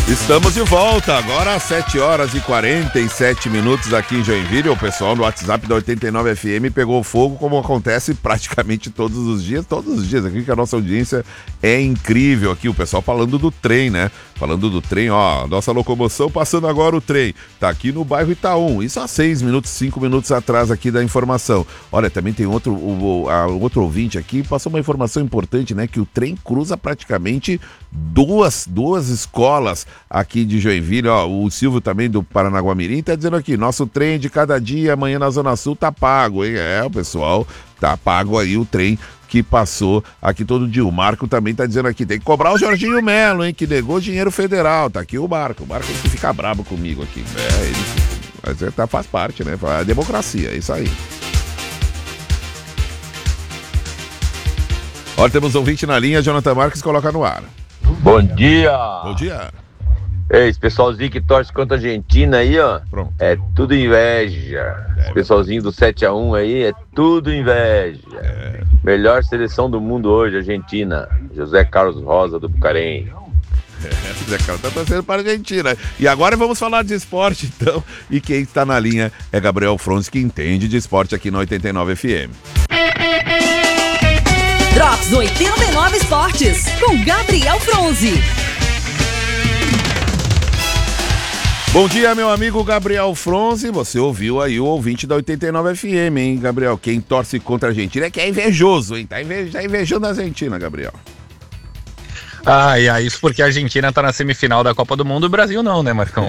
Estamos de volta, agora às 7h47 aqui em Joinville. O pessoal no WhatsApp da 89 FM pegou fogo, como acontece praticamente todos os dias aqui, que a nossa audiência é incrível aqui. O pessoal falando do trem, né? Falando do trem, ó, nossa locomoção passando agora o trem. Tá aqui no bairro Itaú, isso há 5 minutos atrás aqui da informação. Olha, também tem outro ouvinte aqui, passou uma informação importante, né? Que o trem cruza praticamente duas escolas aqui de Joinville, ó, o Silvio também do Paranaguamirim tá dizendo aqui, nosso trem de cada dia amanhã na Zona Sul tá pago, hein? O pessoal tá pago aí o trem que passou aqui todo dia. O Marco também tá dizendo aqui, tem que cobrar o Jorginho Melo, hein, que negou dinheiro federal. Tá aqui o Marco tem que ficar brabo comigo aqui. Mas faz parte, né? A democracia, é isso aí. Olha, temos um ouvinte na linha, Jonathan Marques, coloca no ar. Bom dia! Bom dia! Ei, esse pessoalzinho que torce contra a Argentina aí, ó, pronto. É tudo inveja. Esse pessoalzinho do 7-1 aí é tudo inveja. Melhor seleção do mundo hoje, Argentina. José Carlos Rosa do Bucarém. José Carlos tá torcendo para a Argentina. E agora vamos falar de esporte, então. E quem está na linha é Gabriel Fronzi, que entende de esporte aqui na 89 FM. Drops 89 Esportes, com Gabriel Fronzi. Bom dia, meu amigo Gabriel Fronzi. Você ouviu aí o ouvinte da 89 FM, hein, Gabriel? Quem torce contra a Argentina é que é invejoso, hein? Tá invejando a Argentina, Gabriel. Isso porque a Argentina tá na semifinal da Copa do Mundo e o Brasil não, né, Marcão?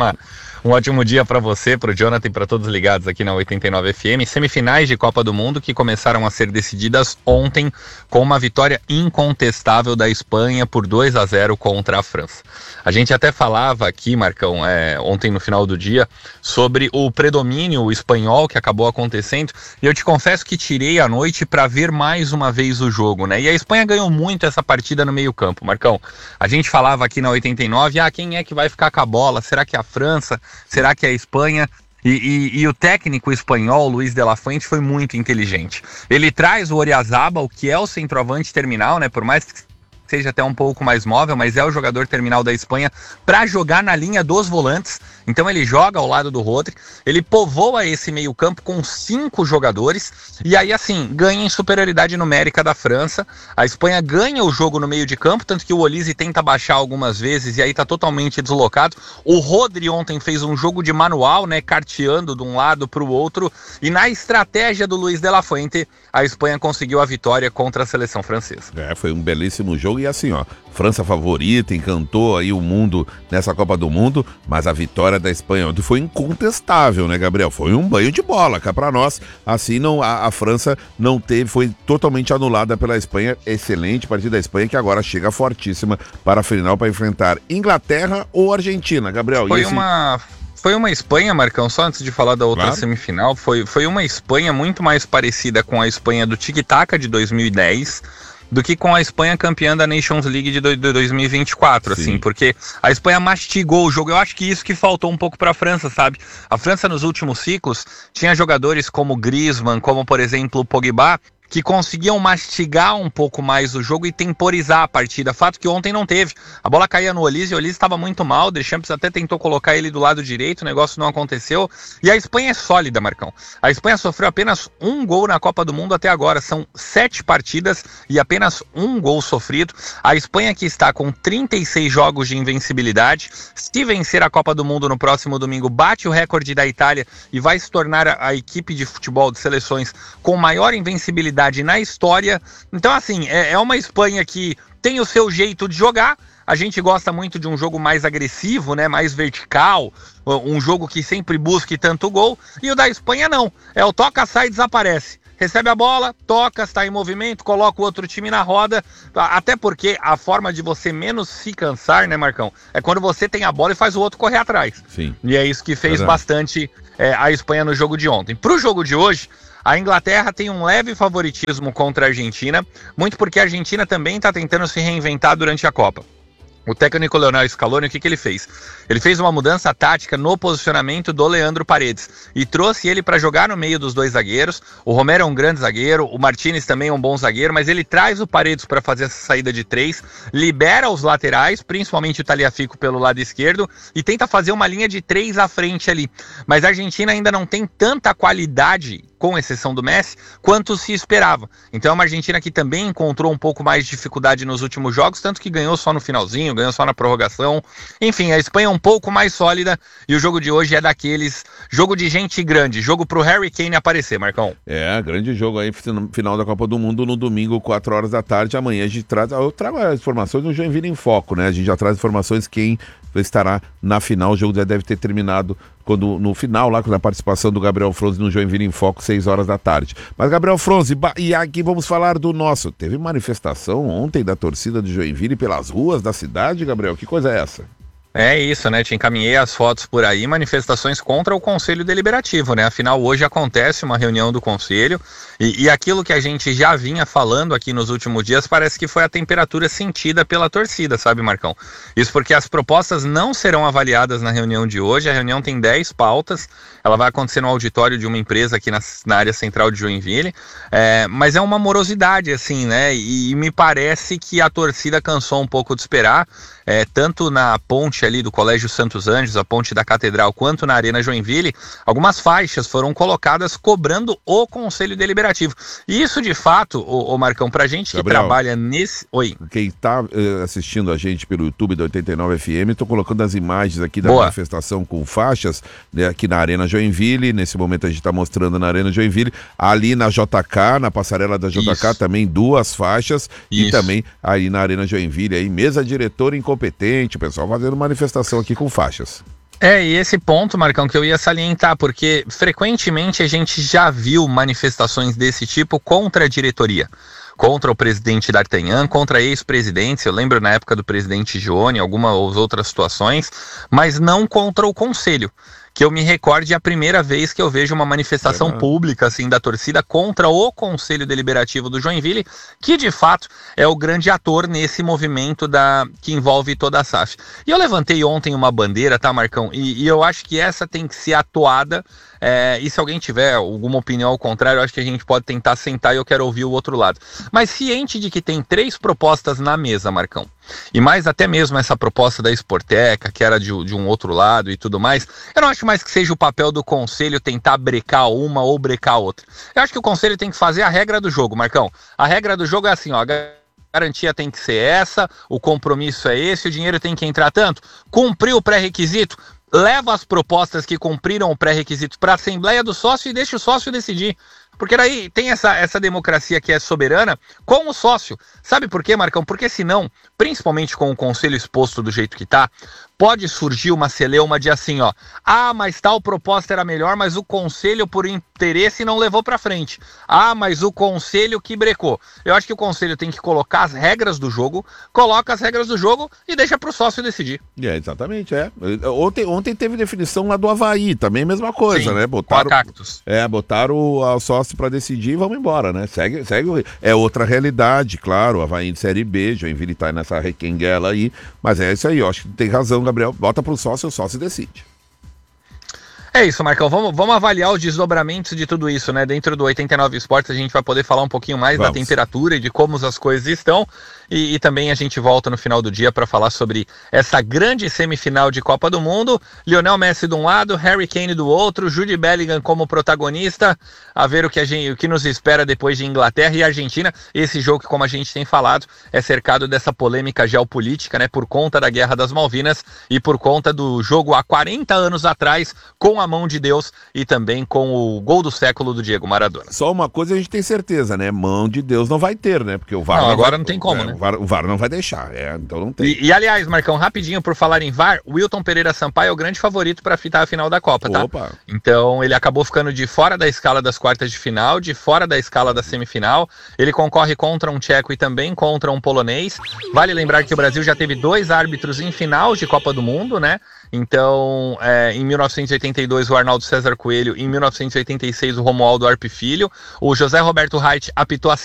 Um ótimo dia para você, para o Jonathan e para todos ligados aqui na 89 FM. Semifinais de Copa do Mundo que começaram a ser decididas ontem com uma vitória incontestável da Espanha por 2-0 contra a França. A gente até falava aqui, Marcão, ontem no final do dia, sobre o predomínio espanhol que acabou acontecendo, e eu te confesso que tirei a noite para ver mais uma vez o jogo, né? E a Espanha ganhou muito essa partida no meio campo, Marcão. A gente falava aqui na 89, quem é que vai ficar com a bola? Será que é a França? Será que é a Espanha? E o técnico espanhol, Luis de la Fuente, foi muito inteligente. Ele traz o Oyarzabal, que é o centroavante terminal, né? Por mais que seja até um pouco mais móvel, mas é o jogador terminal da Espanha, para jogar na linha dos volantes. Então ele joga ao lado do Rodri, ele povoa esse meio campo com 5 jogadores, e aí assim, ganha em superioridade numérica da França. A Espanha ganha o jogo no meio de campo, tanto que o Olise tenta baixar algumas vezes, e aí tá totalmente deslocado. O Rodri ontem fez um jogo de manual, né, carteando de um lado para o outro, e na estratégia do Luis de la Fuente, a Espanha conseguiu a vitória contra a seleção francesa. Foi um belíssimo jogo. E assim, ó, França favorita, encantou aí o mundo nessa Copa do Mundo, mas a vitória da Espanha ontem foi incontestável, né, Gabriel? Foi um banho de bola cá pra nós. Assim, não, a França não teve, foi totalmente anulada pela Espanha. Excelente partida da Espanha, que agora chega fortíssima para a final, para enfrentar Inglaterra ou Argentina, Gabriel. Foi uma Espanha, Marcão, só antes de falar da outra semifinal, foi uma Espanha muito mais parecida com a Espanha do Tic-Tac de 2010, do que com a Espanha campeã da Nations League de 2024, assim, porque a Espanha mastigou o jogo. Eu acho que isso que faltou um pouco para a França, sabe? A França nos últimos ciclos tinha jogadores como Griezmann, como por exemplo o Pogba, que conseguiam mastigar um pouco mais o jogo e temporizar a partida. Fato que ontem não teve. A bola caía no Olise, o Olise estava muito mal, o Deschamps até tentou colocar ele do lado direito, o negócio não aconteceu. E a Espanha é sólida, Marcão. A Espanha sofreu apenas 1 gol na Copa do Mundo até agora. São 7 partidas e apenas 1 gol sofrido. A Espanha que está com 36 jogos de invencibilidade. Se vencer a Copa do Mundo no próximo domingo, bate o recorde da Itália e vai se tornar a equipe de futebol de seleções com maior invencibilidade na história. Então assim, é uma Espanha que tem o seu jeito de jogar. A gente gosta muito de um jogo mais agressivo, né, mais vertical, um jogo que sempre busque tanto gol, e o da Espanha não, é o toca, sai e desaparece. Recebe a bola, toca, está em movimento, coloca o outro time na roda, até porque a forma de você menos se cansar, né, Marcão, é quando você tem a bola e faz o outro correr atrás. Sim. E é isso que fez bastante a Espanha no jogo de ontem. Para o jogo de hoje, a Inglaterra tem um leve favoritismo contra a Argentina, muito porque a Argentina também está tentando se reinventar durante a Copa. O técnico Leonel Scaloni, o que ele fez? Ele fez uma mudança tática no posicionamento do Leandro Paredes e trouxe ele para jogar no meio dos dois zagueiros. O Romero é um grande zagueiro, o Martinez também é um bom zagueiro, mas ele traz o Paredes para fazer essa saída de 3, libera os laterais, principalmente o Tagliafico pelo lado esquerdo, e tenta fazer uma linha de 3 à frente ali. Mas a Argentina ainda não tem tanta qualidade, com exceção do Messi, quanto se esperava. Então é uma Argentina que também encontrou um pouco mais de dificuldade nos últimos jogos, tanto que ganhou só no finalzinho, ganhou só na prorrogação. Enfim, a Espanha é um pouco mais sólida e o jogo de hoje é daqueles jogo de gente grande, jogo pro Harry Kane aparecer, Marcão. Grande jogo aí, final da Copa do Mundo no domingo, 4 horas da tarde. Amanhã a gente traz, eu trago as informações do Joinville em Foco, né? A gente já traz informações quem estará na final. O jogo já deve ter terminado no final, lá com a participação do Gabriel Fronzi no Joinville em Foco, 6 horas da tarde. Mas, Gabriel Fronzi, e aqui vamos falar do nosso. Teve manifestação ontem da torcida do Joinville pelas ruas da cidade, Gabriel? Que coisa é essa? É isso, né? Te encaminhei as fotos por aí, manifestações contra o Conselho Deliberativo, né? Afinal, hoje acontece uma reunião do Conselho e aquilo que a gente já vinha falando aqui nos últimos dias parece que foi a temperatura sentida pela torcida, sabe, Marcão? Isso porque as propostas não serão avaliadas na reunião de hoje. A reunião tem 10 pautas, ela vai acontecer no auditório de uma empresa aqui na área central de Joinville, mas é uma morosidade, assim, né? E me parece que a torcida cansou um pouco de esperar, tanto na ponte ali do Colégio Santos Anjos, a ponte da Catedral, quanto na Arena Joinville, algumas faixas foram colocadas cobrando o Conselho Deliberativo. E isso, de fato, ô Marcão, pra gente que Gabriel, trabalha nesse... Oi. Quem tá assistindo a gente pelo YouTube da 89 FM, tô colocando as imagens aqui da manifestação com faixas, né, aqui na Arena Joinville. Nesse momento a gente tá mostrando na Arena Joinville, ali na JK, na passarela da JK, isso, também 2 faixas, isso, e também aí na Arena Joinville, aí mesa diretora incompetente, o pessoal fazendo manifestação aqui com faixas. E esse ponto, Marcão, que eu ia salientar, porque frequentemente a gente já viu manifestações desse tipo contra a diretoria, contra o presidente D'Artagnan, contra ex-presidentes, eu lembro na época do presidente Gione, algumas outras situações, mas não contra o Conselho. Que eu me recorde a primeira vez que eu vejo uma manifestação pública assim da torcida contra o Conselho Deliberativo do Joinville, que de fato é o grande ator nesse movimento que envolve toda a SAF. E eu levantei ontem uma bandeira, tá, Marcão? E eu acho que essa tem que ser atuada. E se alguém tiver alguma opinião ao contrário, eu acho que a gente pode tentar sentar e eu quero ouvir o outro lado. Mas ciente de que tem 3 propostas na mesa, Marcão, e mais até mesmo essa proposta da Sporteca, que era de um outro lado e tudo mais, eu não acho mais que seja o papel do Conselho tentar brecar uma ou brecar outra. Eu acho que o Conselho tem que fazer a regra do jogo, Marcão. A regra do jogo é assim, ó, a garantia tem que ser essa, o compromisso é esse, o dinheiro tem que entrar tanto, cumprir o pré-requisito, leva as propostas que cumpriram o pré-requisito para a Assembleia do Sócio e deixa o sócio decidir. Porque daí tem essa democracia que é soberana com o sócio. Sabe por quê, Marcão? Porque senão, principalmente com o Conselho exposto do jeito que tá, pode surgir uma celeuma de assim, ó, mas tal proposta era melhor, mas o Conselho por interesse não levou pra frente. Mas o Conselho que brecou. Eu acho que o Conselho tem que colocar as regras do jogo, coloca as regras do jogo e deixa pro sócio decidir. Exatamente, Ontem teve definição lá do Avaí, também a mesma coisa, né? Botaram o sócio para decidir e vamos embora, né? Segue, é outra realidade, claro, Avaí de Série B, Joinville tá nessa requenguela aí, mas é isso aí, eu acho que tem razão, Gabriel, bota pro sócio, o sócio decide. É isso, Marcão, vamos avaliar os desdobramentos de tudo isso, né? Dentro do 89 Esportes a gente vai poder falar um pouquinho mais da temperatura e de como as coisas estão, e também a gente volta no final do dia para falar sobre essa grande semifinal de Copa do Mundo. Lionel Messi de um lado, Harry Kane do outro, Jude Bellingham como protagonista, a ver o que nos espera depois de Inglaterra e Argentina. Esse jogo que, como a gente tem falado, é cercado dessa polêmica geopolítica, né? Por conta da Guerra das Malvinas e por conta do jogo há 40 anos atrás, com a mão de Deus e também com o gol do século do Diego Maradona. Só uma coisa a gente tem certeza, né? Mão de Deus não vai ter, né? Porque o VAR agora não tem como, né? O VAR não vai deixar, então não tem. E aliás, Marcão, rapidinho, por falar em VAR, o Wilton Pereira Sampaio é o grande favorito para fitar a final da Copa, tá? Opa. Então ele acabou ficando de fora da escala das quartas de final, de fora da escala da semifinal. Ele concorre contra um tcheco e também contra um polonês. Vale lembrar que o Brasil já teve 2 árbitros em final de Copa do Mundo, né? Então, em 1982 o Arnaldo César Coelho, em 1986 o Romualdo Arpe Filho, o José Roberto Reit apitou as